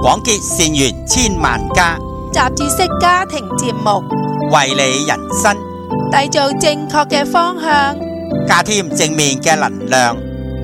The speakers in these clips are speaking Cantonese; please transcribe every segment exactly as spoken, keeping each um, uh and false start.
廣結善緣千萬家， 雜誌式家庭節目， 為你人生締造正確嘅方向， 加添正面嘅能量。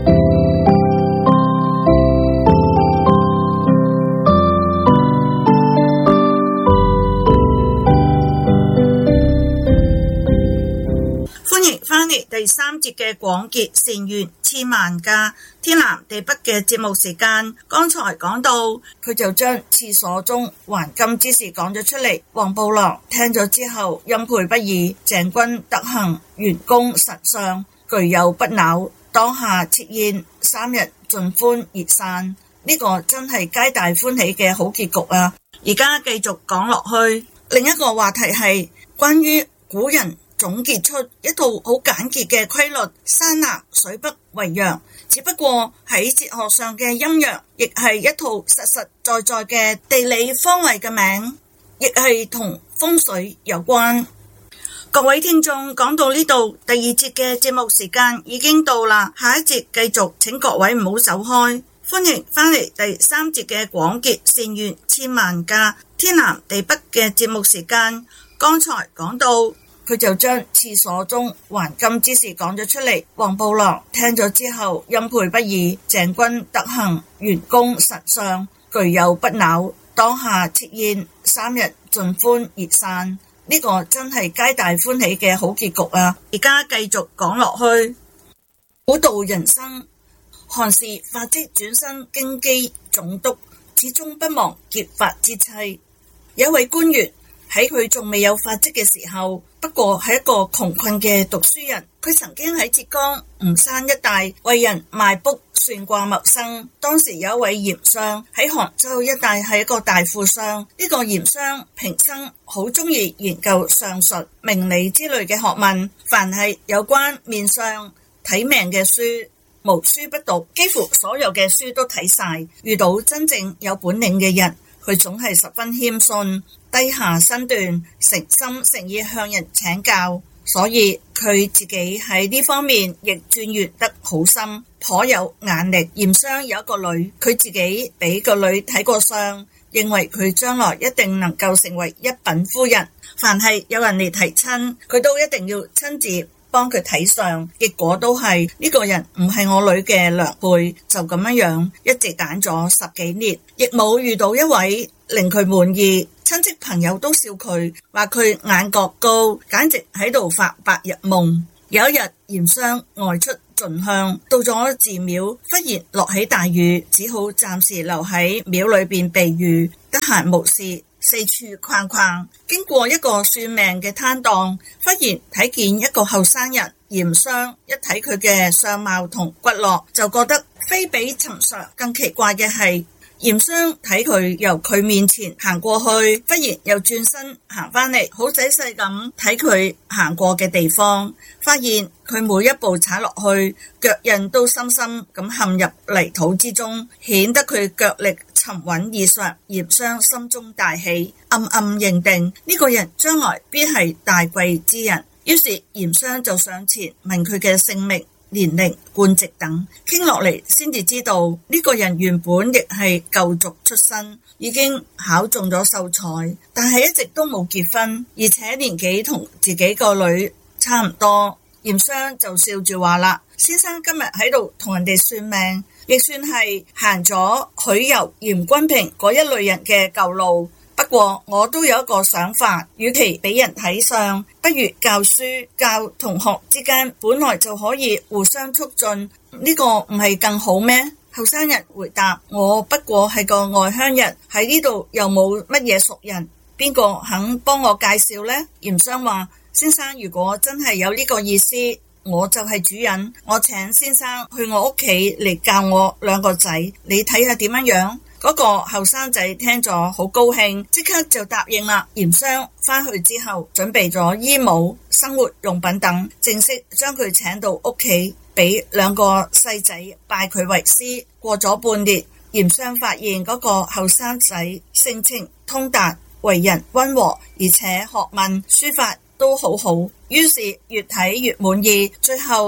歡迎翻嚟第三節嘅廣結善緣千萬家，天南地北嘅節目時間。剛才講到佢就將廁所中還金之事講咗出嚟，黃布郎聽咗之後欽佩不已，鄭君德行，員工實相，具有不朽，當下設宴三日盡歡而散。呢、這個真係皆大歡喜嘅好結局啊！而家繼續講落去，另一個話題係關於古人總結出一套好簡潔嘅規律，山南水北為陽，只不過喺哲學上嘅陰陽，亦係一套實實在在嘅地理方位嘅名，亦係同風水有關。各位聽眾，講到呢度，第二節嘅節目時間已經到啦，下一節繼續，請各位唔好走開，歡迎翻嚟第三節嘅廣結善緣千萬家，天南地北嘅節目時間。剛才講到佢就將廁所中還金之事講咗出嚟，黃布郎聽咗之後欽佩不已，鄭君德行，員工實相，具有不朽，當下設宴三日盡歡而散。呢、這個真係皆大歡喜嘅好結局啊！而家繼續講落去，古道人生，韓氏發跡轉身京畿總督，始終不忘結髮之妻。有一位官員喺佢仲未有發跡嘅時候，不過係一個窮困嘅讀書人。佢曾經喺浙江吳山一帶為人賣卜算卦謀生。當時有一位鹽商喺杭州一帶係一個大富商。呢、這個鹽商平生好中意研究相術、命理之類嘅學問，凡係有關面相睇命嘅書，無書不讀，幾乎所有嘅書都睇晒。遇到真正有本領嘅人，佢總係十分謙遜，低下身段，誠心誠意向人請教，所以佢自己喺呢方面亦鑽研得好深，頗有眼力。鹽商有一個女，佢自己俾個女睇過相，認為佢將來一定能夠成為一品夫人。凡係有人嚟提親，佢都一定要親自幫佢睇相，結果都係呢、這個人唔係我女嘅良配，就咁樣樣一直揀咗十幾年，亦冇遇到一位令佢滿意。親戚朋友都笑佢，話佢眼角高，簡直喺度發白日夢。有一日，鹽商外出進香，到咗寺廟，忽然落起大雨，只好暫時留喺廟裏邊避雨。得閒無事，四處逛逛，經過一個算命嘅攤檔，忽然睇見一個後生人。鹽商一睇佢嘅相貌同骨骼，就覺得非比尋常。更奇怪嘅係，鹽商睇佢由佢面前行過去，忽然又轉身行返嚟，好仔細咁睇佢行過嘅地方，發現佢每一步踩落去，腳印都深深咁陷入泥土之中，顯得佢腳力沉穩異常。鹽商心中大喜，暗暗認定呢個人將來必係大貴之人。於是鹽商就上前問佢嘅姓名、年齡、官職等，傾落嚟先至知道呢、這個人原本亦係舊族出身，已經考中咗秀才，但係一直都冇結婚，而且年紀同自己個女差唔多。鹽商就笑住話啦：先生今日喺度同人哋算命，亦算係行咗許攸、嚴君平嗰一類人嘅舊路。不過我都有一個想法，與其俾人睇相，不如教書，教同學之間本來就可以互相促進，呢、這個唔係更好咩？後生人回答：我不過係個外鄉人，喺呢度又冇乜嘢熟人，邊個肯幫我介紹呢？鹽商話：先生如果真係有呢個意思，我就係主人，我請先生去我屋企嚟教我兩個仔，你睇下點樣樣？嗰個後生仔聽咗好高興，即刻就答應啦。鹽商返去之後，準備咗衣帽、生活用品等，正式將佢請到屋企，俾兩個細仔拜佢為師。過咗半年，鹽商發現嗰個後生仔性情通達，為人溫和，而且學問書法都好好，於是越睇越滿意。最後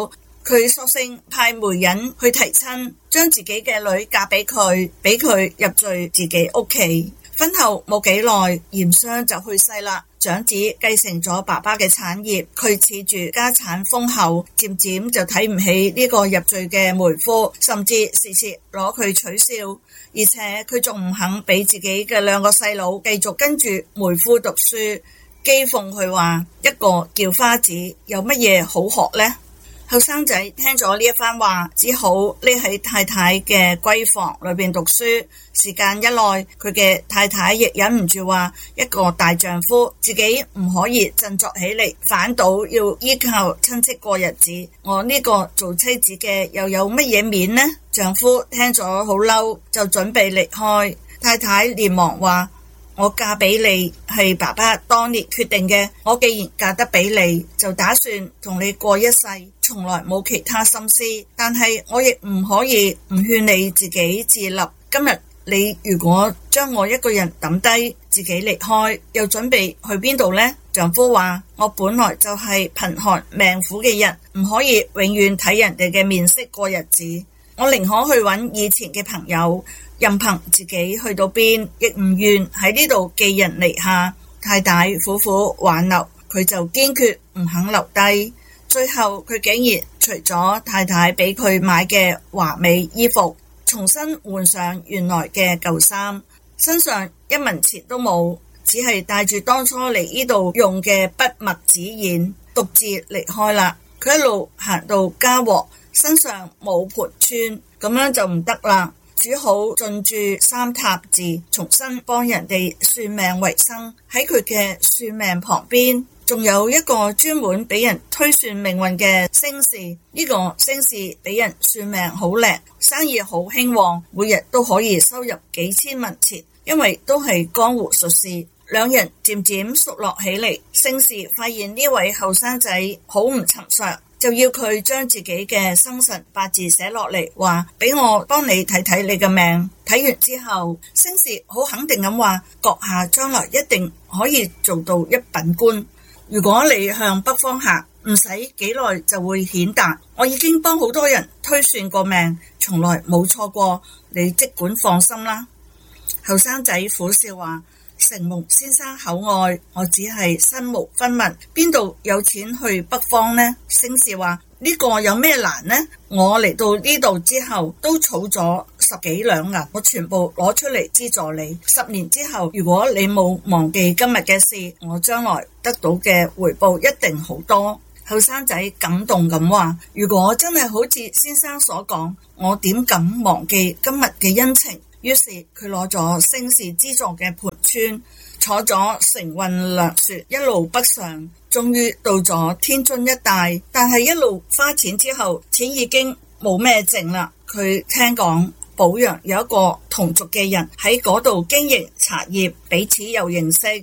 佢索性派媒人去提親，將自己嘅女嫁俾佢，俾佢入贅自己屋企。婚後冇幾耐，嚴商就去世啦。長子繼承咗爸爸嘅產業，佢恃住家產豐厚，漸漸就睇唔起呢個入贅嘅媒夫，甚至時時攞佢取笑，而且佢仲唔肯俾自己嘅兩個細佬繼續跟住媒夫讀書，譏諷佢話一個叫花子有乜嘢好學呢？後生仔聽咗呢一番話，只好匿喺太太嘅閨房裏邊讀書。時間一耐，佢嘅太太亦忍唔住話，一個大丈夫自己唔可以振作起嚟，反倒要依靠親戚過日子。我呢個做妻子嘅又有乜嘢面呢？丈夫聽咗好嬲，就準備離開。太太連忙話，我嫁俾你係爸爸當年決定嘅，我既然嫁得俾你，就打算同你過一世，從來冇其他心思。但係我亦唔可以唔勸你自己自立。今日你如果將我一個人抌低，自己離開，又準備去邊度呢？丈夫話，我本來就係貧寒命苦嘅人，唔可以永遠睇人哋嘅面色過日子。我寧可去揾以前嘅朋友，任憑自己去到邊，亦唔願喺呢度寄人籬下。太太苦苦挽留，佢就堅決唔肯留低。最後佢竟然除咗太太俾佢買嘅華美衣服，重新換上原來嘅舊衫，身上一文錢都冇，只係帶住當初嚟呢度用嘅筆墨紙硯，獨自離開啦。佢一路行到嘉禾，身上冇盤穿，咁樣就唔得啦，只好進駐三塔寺，重新幫人哋算命為生。喺佢嘅算命旁邊，仲有一個專門俾人推算命運嘅星士。呢個星士俾人算命好叻，生意好興旺，每日都可以收入幾千文錢，因為都係江湖術士。兩人漸漸熟絡起嚟，星士發現呢位後生仔好唔尋常，就要佢將自己嘅生辰八字寫落嚟，話俾我幫你睇睇你嘅命。睇完之後，星士好肯定咁話，閣下將來一定可以做到一品官。如果你向北方行，唔使幾耐就會顯達。我已經幫好多人推算過命，從來冇錯過，你即管放心啦。後生仔苦笑話，承蒙先生厚愛，我只係身無分文，邊度有錢去北方呢？星士話，呢個有咩難呢？我嚟到呢度之後都儲咗十幾兩銀，我全部攞出嚟資助你。十年之後，如果你冇忘記今日嘅事，我將來得到嘅回報一定好多。後生仔感動咁話，如果真係好似先生所講，我點敢忘記今日嘅恩情？於是佢攞咗星士資助嘅盤川，坐咗乘運糧船一路北上，終於到咗天津一帶。但係一路花錢之後，錢已經冇咩剩啦。佢聽講寶陽有一個同族嘅人喺嗰度經營茶葉，彼此又認識。